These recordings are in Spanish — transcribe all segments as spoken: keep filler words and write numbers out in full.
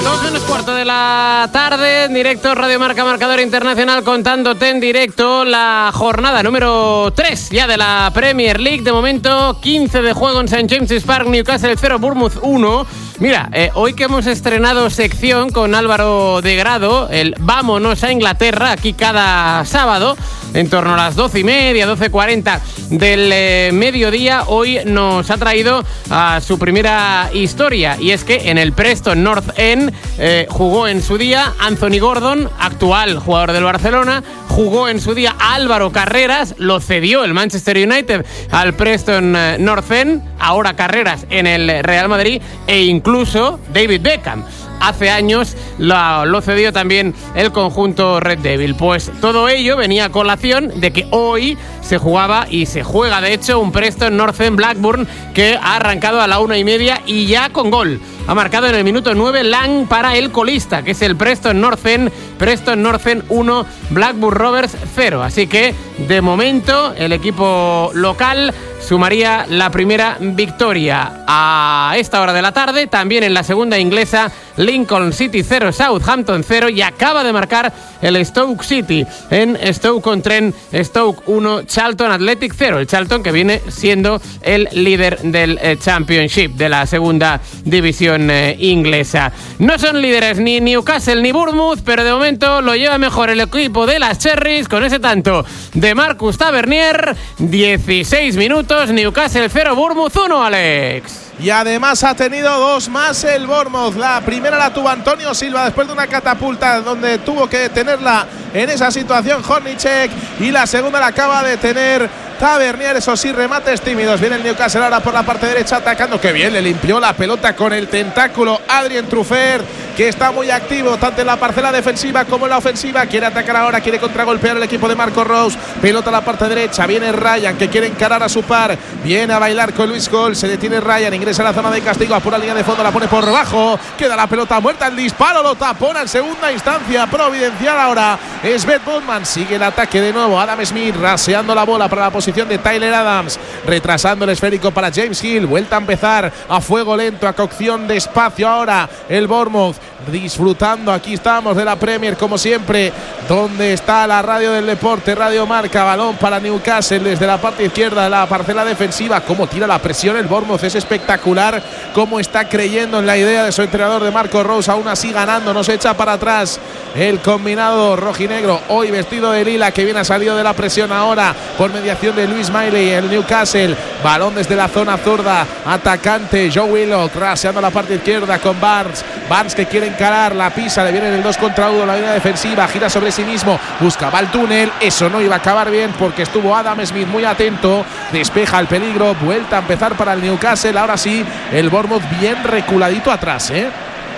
Dos menos cuarto de la tarde, en directo Radio Marca Marcador Internacional, contándote en directo la jornada número tres ya de la Premier League. De momento, quince de juego en Saint James's Park, Newcastle cero, Bournemouth uno. Mira, eh, hoy que hemos estrenado sección con Álvaro de Grado, el Vámonos a Inglaterra, aquí cada sábado, en torno a las doce y media, doce cuarenta del eh, mediodía, hoy nos ha traído a su primera historia, y es que en el Preston North End eh, jugó en su día Anthony Gordon, actual jugador del Barcelona, jugó en su día Álvaro Carreras, lo cedió el Manchester United al Preston eh, North End, ahora Carreras en el Real Madrid, e incluso David Beckham. Hace años lo, lo cedió también el conjunto Red Devil. Pues todo ello venía a colación de que hoy se jugaba y se juega, de hecho, un Preston North End Blackburn que ha arrancado a la una y media y ya con gol. Ha marcado en el minuto nueve Lang para el colista, que es el Preston North End. Preston North End uno, Blackburn Rovers cero. Así que, de momento, el equipo local sumaría la primera victoria. A esta hora de la tarde, también en la segunda inglesa, Lincoln City cero, Southampton cero, y acaba de marcar el Stoke City en Stoke-on-Trent, Stoke uno, Charlton Athletic cero. El Charlton, que viene siendo el líder del eh, Championship, de la segunda división eh, inglesa. No son líderes ni Newcastle ni Bournemouth, pero de momento lo lleva mejor el equipo de las Cherries con ese tanto de Marcus Tavernier. dieciséis minutos, Newcastle cero, Bournemouth uno, Alex. Y además ha tenido dos más el Bournemouth. La primera la tuvo Antonio Silva después de una catapulta donde tuvo que tenerla en esa situación Hornicek, y la segunda la acaba de tener Tavernier. Eso sí, remates tímidos. Viene el Newcastle ahora por la parte derecha atacando. Que bien, le limpió la pelota con el tentáculo Adrien Truffert, que está muy activo tanto en la parcela defensiva como en la ofensiva. Quiere atacar ahora, quiere contragolpear el equipo de Marco Rose. Pelota a la parte derecha, viene Ryan, que quiere encarar a su par, viene a bailar con Luis Cole, se detiene Ryan, ingresa a la zona de castigo, a pura línea de fondo, la pone por debajo, queda la pelota muerta, el disparo lo tapona en segunda instancia, providencial ahora es Beth Botman. Sigue el ataque de nuevo, Adam Smith raseando la bola para la posición de Tyler Adams, retrasando el esférico para James Hill, vuelta a empezar a fuego lento, a cocción despacio ahora el Bournemouth, disfrutando, aquí estamos de la Premier como siempre, donde está la radio del deporte, Radio Marca. Balón para Newcastle desde la parte izquierda de la parcela defensiva. Cómo tira la presión el Bournemouth, es espectacular, cómo está creyendo en la idea de su entrenador, de Marco Rose, aún así ganando, no se echa para atrás el combinado rojinegro, hoy vestido de lila, que viene a salido de la presión ahora por mediación de Luis Miley, el Newcastle. Balón desde la zona zurda, atacante Joe Willock raseando la parte izquierda con Barnes, Barnes que quiere encarar, la pisa, le viene en el dos contra uno, la línea defensiva, gira sobre sí mismo, buscaba el túnel, eso no iba a acabar bien porque estuvo Adam Smith muy atento, despeja el peligro, vuelta a empezar para el Newcastle, ahora sí, el Bournemouth bien reculadito atrás, ¿eh?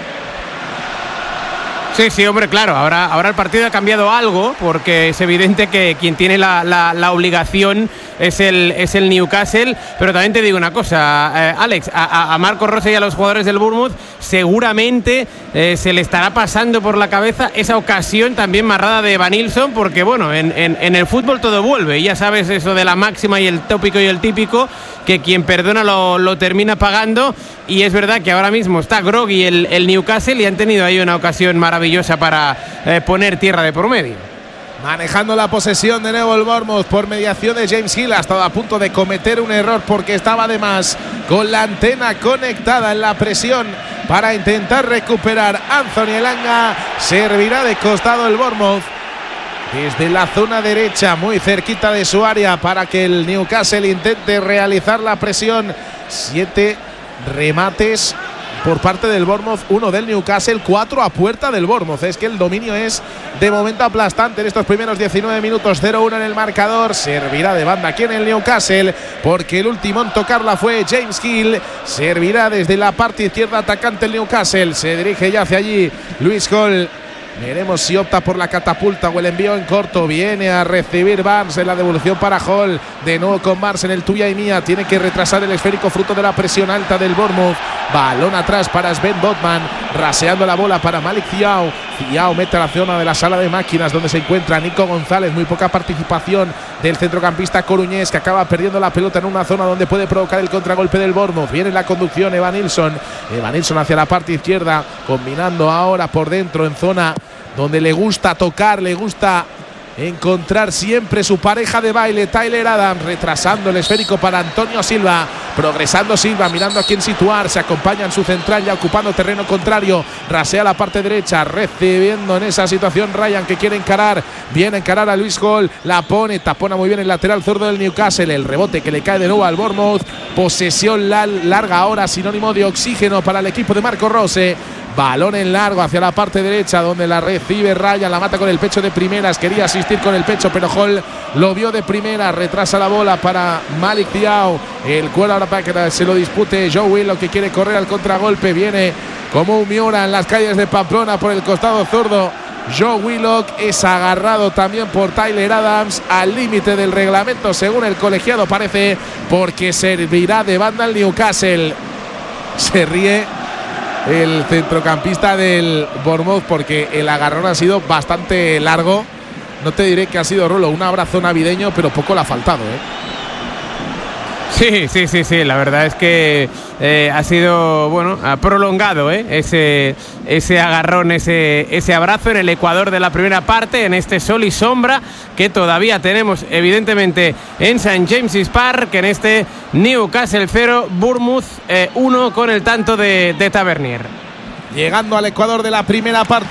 Sí, sí, hombre, claro, ahora, ahora el partido ha cambiado algo, porque es evidente que quien tiene la, la, la obligación es el, es el Newcastle, pero también te digo una cosa, eh, Alex, a, a Marco Rose y a los jugadores del Bournemouth seguramente eh, se le estará pasando por la cabeza esa ocasión también marrada de Evanilson, porque bueno, en, en, en el fútbol todo vuelve, y ya sabes eso de la máxima y el tópico y el típico, que quien perdona lo, lo termina pagando, y es verdad que ahora mismo está groggy el, el Newcastle y han tenido ahí una ocasión maravillosa para eh, poner tierra de por medio. Manejando la posesión de nuevo el Bournemouth por mediación de James Hill, ha estado a punto de cometer un error porque estaba además con la antena conectada en la presión para intentar recuperar Anthony Elanga. Servirá de costado el Bournemouth desde la zona derecha, muy cerquita de su área, para que el Newcastle intente realizar la presión. Siete remates por parte del Bournemouth, uno del Newcastle, cuatro a puerta del Bournemouth. Es que el dominio es de momento aplastante en estos primeros diecinueve minutos. Cero uno en el marcador. Servirá de banda aquí en el Newcastle, porque el último en tocarla fue James Hill. Servirá desde la parte izquierda atacante el Newcastle. Se dirige ya hacia allí Luis Hall. Veremos si opta por la catapulta o el envío en corto. Viene a recibir Barnes en la devolución para Hall. De nuevo con Barnes en el tuya y mía. Tiene que retrasar el esférico fruto de la presión alta del Bournemouth. Balón atrás para Sven Botman. raseando la bola para Malik Thiaw. Thiaw mete a la zona de la sala de máquinas donde se encuentra Nico González. Muy poca participación del centrocampista coruñés, que acaba perdiendo la pelota en una zona donde puede provocar el contragolpe del Bournemouth. Viene la conducción Evan Nilsson. Evan Nilsson hacia la parte izquierda, combinando ahora por dentro en zona donde le gusta tocar, le gusta encontrar siempre su pareja de baile, Tyler Adams, retrasando el esférico para Antonio Silva, progresando Silva, mirando a quién situar, se acompaña en su central, ya ocupando terreno contrario, rasea la parte derecha, recibiendo en esa situación Ryan, que quiere encarar, viene a encarar a Luis Hall, la pone, tapona muy bien el lateral zurdo del Newcastle, el rebote que le cae de nuevo al Bournemouth, posesión larga ahora, sinónimo de oxígeno para el equipo de Marco Rose. Balón en largo hacia la parte derecha, donde la recibe Ryan, la mata con el pecho de primeras, quería asistir con el pecho, pero Hall lo vio de primera, retrasa la bola para Malik Thiaw, el cuero ahora para que se lo dispute Joe Willock, que quiere correr al contragolpe, viene como un Miura en las calles de Pamplona por el costado zurdo. Joe Willock es agarrado también por Tyler Adams al límite del reglamento, según el colegiado parece, porque servirá de banda al Newcastle. Se ríe el centrocampista del Bournemouth porque el agarrón ha sido bastante largo. No te diré que ha sido, Rolo, un abrazo navideño, pero poco le ha faltado, ¿eh? Sí, sí, sí, sí. La verdad es que eh, ha sido, bueno, ha prolongado ¿eh? ese, ese agarrón, ese, ese abrazo en el Ecuador de la primera parte, en este sol y sombra que todavía tenemos, evidentemente, en Saint James's Park, en este Newcastle cero, Bournemouth uno, con el tanto de, de Tavernier. Llegando al Ecuador de la primera parte.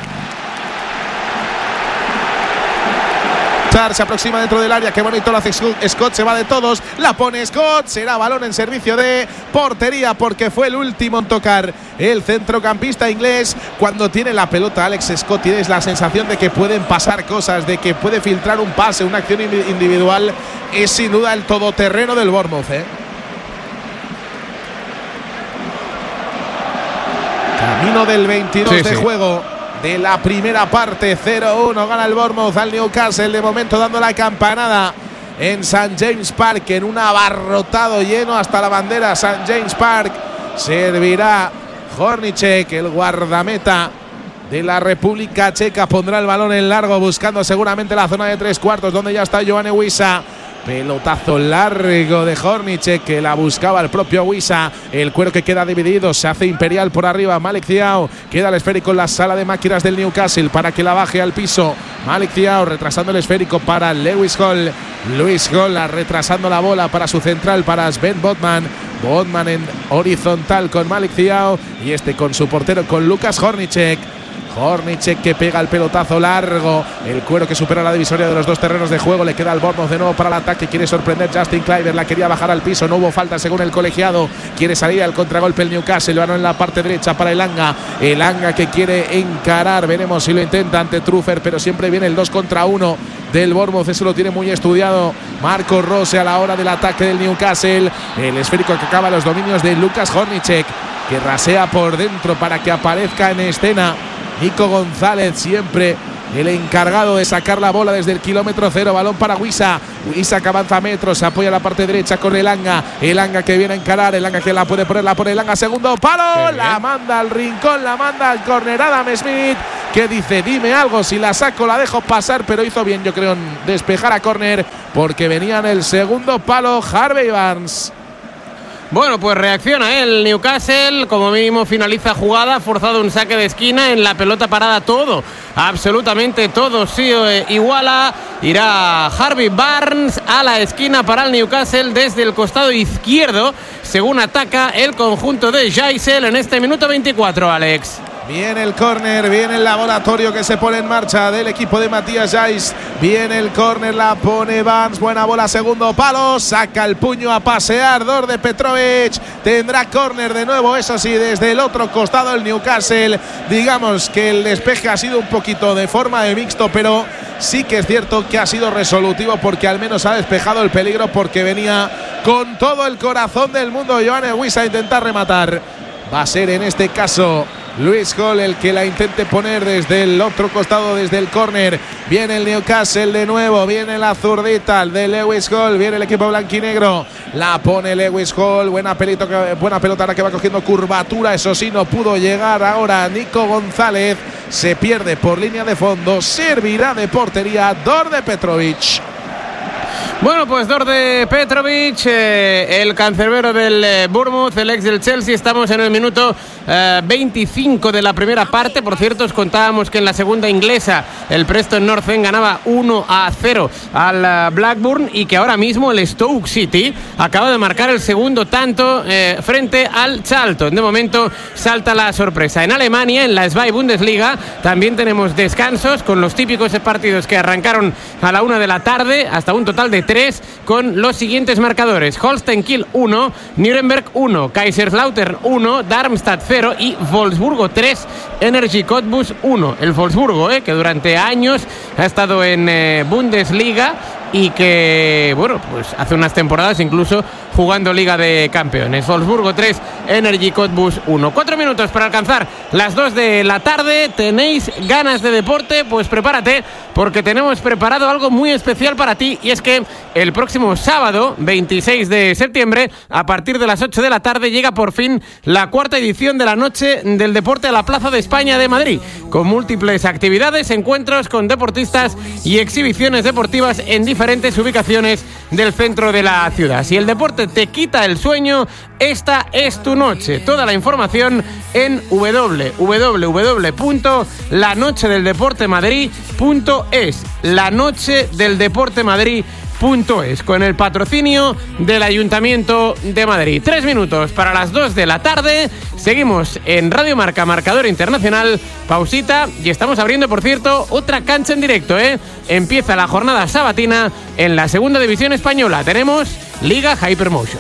Se aproxima dentro del área, qué bonito lo hace Scott, se va de todos, la pone Scott, será balón en servicio de portería porque fue el último en tocar el centrocampista inglés. Cuando tiene la pelota Alex Scott tienes la sensación de que pueden pasar cosas, de que puede filtrar un pase, una acción individual. Es sin duda el todoterreno del Bournemouth, ¿eh? Camino del veintidós sí, de sí. juego de la primera parte. Cero uno gana el Bournemouth al Newcastle, de momento dando la campanada en Saint James Park, en un abarrotado lleno hasta la bandera. Saint James Park servirá Hornicek, el guardameta de la República Checa, pondrá el balón en largo buscando seguramente la zona de tres cuartos donde ya está Joane Wissa. Pelotazo largo de Hornicek, que la buscaba el propio Wissa. El cuero que queda dividido, se hace imperial por arriba. Malik Thiaw, queda el esférico en la sala de máquinas del Newcastle para que la baje al piso. Malik Thiaw retrasando el esférico para Lewis Hall. Lewis Hall retrasando la bola para su central, para Sven Botman. Botman en horizontal con Malik Thiaw y este con su portero, con Lukas Hornicek. Hornicek que pega el pelotazo largo, el cuero que supera la divisoria de los dos terrenos de juego. Le queda al Bournemouth de nuevo para el ataque, quiere sorprender Justin Kluivert, la quería bajar al piso, no hubo falta según el colegiado. Quiere salir al contragolpe el Newcastle, lo van en la parte derecha para Elanga. Elanga que quiere encarar, veremos si lo intenta ante Truffer, pero siempre viene el dos contra uno del Bournemouth, eso lo tiene muy estudiado Marco Rose a la hora del ataque del Newcastle. El esférico que acaba los dominios de Lukas Hornicek, que rasea por dentro para que aparezca en escena Nico González, siempre el encargado de sacar la bola desde el kilómetro cero. Balón para Wissa. Wissa que avanza metros, se apoya a la parte derecha con Elanga. Elanga que viene a encarar. Elanga que la puede poner, la pone Elanga. Segundo palo, la manda al rincón, la manda al córner Adam Smith, que dice: dime algo, si la saco la dejo pasar, pero hizo bien, yo creo, en despejar a córner porque venía en el segundo palo Harvey Barnes. Bueno, pues reacciona el Newcastle, como mínimo finaliza jugada, forzado un saque de esquina, en la pelota parada todo, absolutamente todo, sí, eh, iguala, irá Harvey Barnes a la esquina para el Newcastle desde el costado izquierdo, según ataca el conjunto de Jaisel en este minuto veinticuatro, Alex. Viene el córner, viene el laboratorio que se pone en marcha del equipo de Matías Jais. Viene el córner, la pone Barnes, buena bola, segundo palo, saca el puño a pasear Dorde Petrovic. Tendrá córner de nuevo, eso sí, desde el otro costado el Newcastle. Digamos que el despeje ha sido un poquito de forma de mixto, pero sí que es cierto que ha sido resolutivo porque al menos ha despejado el peligro, porque venía con todo el corazón del mundo Joane Wissa a intentar rematar. Va a ser en este caso Lewis Hall el que la intente poner desde el otro costado, desde el córner. Viene el Newcastle de nuevo, viene la zurdita de Lewis Hall, viene el equipo blanquinegro, la pone Lewis Hall, buena, pelito, buena pelota ahora que va cogiendo curvatura, eso sí, no pudo llegar ahora Nico González, se pierde por línea de fondo, servirá de portería Đorđe Petrovic. Bueno, pues Đorđe Petrovic, eh, el cancerbero del eh, Bournemouth, el ex del Chelsea. Estamos en el minuto eh, veinticinco de la primera parte. Por cierto, os contábamos que en la segunda inglesa el Preston North End ganaba uno a cero al uh, Blackburn y que ahora mismo el Stoke City acaba de marcar el segundo tanto eh, frente al Charlton. De momento salta la sorpresa. En Alemania, en la Zweite Bundesliga, también tenemos descansos con los típicos partidos que arrancaron a la una de la tarde hasta un total de tres con los siguientes marcadores: Holstein Kiel uno, Nuremberg uno, Kaiserslautern uno, Darmstadt cero y Wolfsburgo tres, Energie Cottbus uno. El Wolfsburgo, eh, que durante años ha estado en eh, Bundesliga y que, bueno, pues hace unas temporadas incluso jugando Liga de Campeones. Wolfsburgo tres, Energie Cottbus uno. Cuatro minutos para alcanzar las dos de la tarde. ¿Tenéis ganas de deporte? Pues prepárate, porque tenemos preparado algo muy especial para ti, y es que el próximo sábado, veintiséis de septiembre, a partir de las ocho de la tarde, llega por fin la cuarta edición de la Noche del Deporte a la Plaza de España de Madrid, con múltiples actividades, encuentros con deportistas y exhibiciones deportivas en diferentes ubicaciones del centro de la ciudad. Si el deporte te quita el sueño, esta es tu noche. Toda la información en doble u doble u doble u punto la noche del deporte madrid punto es. La noche del deporte madrid punto es, con el patrocinio del Ayuntamiento de Madrid. Tres minutos para las dos de la tarde. Seguimos en Radio Marca, Marcador Internacional. Pausita y estamos abriendo, por cierto, otra cancha en directo, ¿eh? Empieza la jornada sabatina en la segunda división española. Tenemos Liga Hypermotion.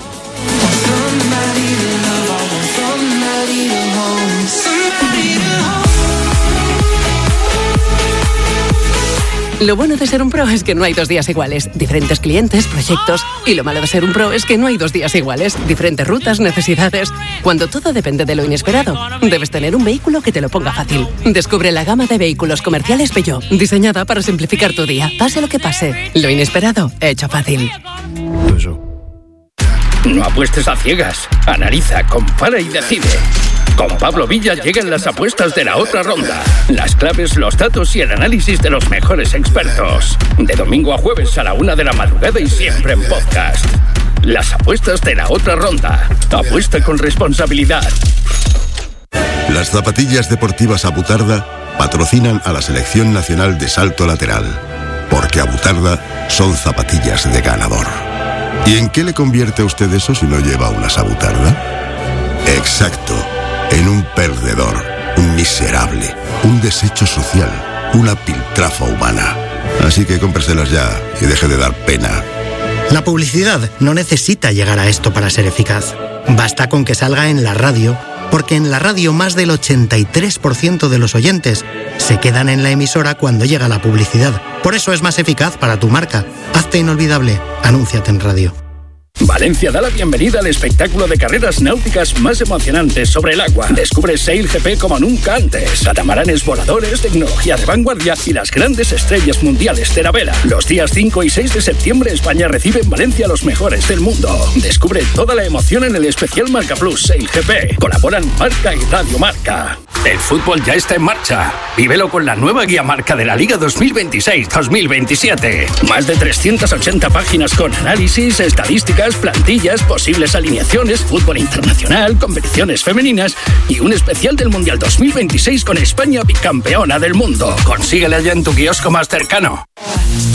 Lo bueno de ser un pro es que no hay dos días iguales. Diferentes clientes, proyectos. Y lo malo de ser un pro es que no hay dos días iguales. Diferentes rutas, necesidades. Cuando todo depende de lo inesperado, debes tener un vehículo que te lo ponga fácil. Descubre la gama de vehículos comerciales Peugeot, diseñada para simplificar tu día, pase lo que pase. Lo inesperado, hecho fácil. No apuestes a ciegas. Analiza, compara y decide. Con Pablo Villa llegan las apuestas de la otra ronda. Las claves, los datos y el análisis de los mejores expertos. De domingo a jueves a la una de la madrugada y siempre en podcast. Las apuestas de la otra ronda. Apuesta con responsabilidad. Las zapatillas deportivas Abutarda patrocinan a la Selección Nacional de Salto Lateral. Porque Abutarda son zapatillas de ganador. ¿Y en qué le convierte a usted eso si no lleva unas Abutarda? Exacto. En un perdedor, un miserable, un desecho social, una piltrafa humana. Así que cómpreselas ya y deje de dar pena. La publicidad no necesita llegar a esto para ser eficaz. Basta con que salga en la radio, porque en la radio más del ochenta y tres por ciento de los oyentes se quedan en la emisora cuando llega la publicidad. Por eso es más eficaz para tu marca. Hazte inolvidable. Anúnciate en radio. Valencia da la bienvenida al espectáculo de carreras náuticas más emocionantes sobre el agua. Descubre Sail G P como nunca antes. Catamaranes voladores, tecnología de vanguardia y las grandes estrellas mundiales de la vela. Los días cinco y seis de septiembre, España recibe en Valencia a los mejores del mundo. Descubre toda la emoción en el especial Marca Plus Sail G P. Colaboran Marca y Radio Marca. El fútbol ya está en marcha. Vívelo con la nueva guía Marca de la Liga dos mil veintiséis dos mil veintisiete. Más de trescientas ochenta páginas con análisis, estadísticas, plantillas, posibles alineaciones, fútbol internacional, competiciones femeninas y un especial del Mundial dos mil veintiséis con España bicampeona del mundo. Consíguela ya en tu kiosco más cercano.